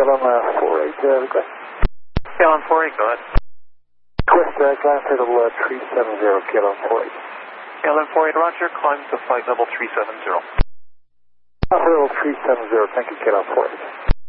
KLM 48, request. KLM 48, go ahead. Request, climb to level 370, KLM 48. KLM 48, roger, climb to flight level 370. Level 370, thank you, KLM 48.